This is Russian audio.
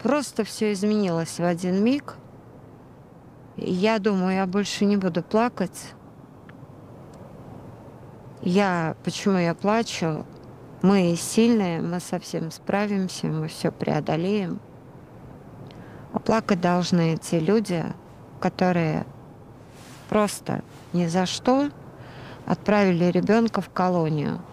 Просто все изменилось в один миг. И я думаю, я больше не буду плакать. Почему я плачу? Мы сильные, мы со всем справимся, мы все преодолеем. А плакать должны те люди, которые просто ни за что отправили ребенка в колонию.